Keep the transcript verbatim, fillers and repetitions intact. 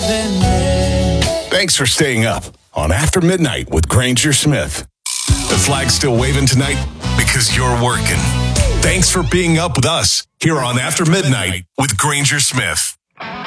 Thanks for staying up on After Midnight with Granger Smith. The flag's still waving tonight because you're working. Thanks for being up with us here on After Midnight with Granger Smith.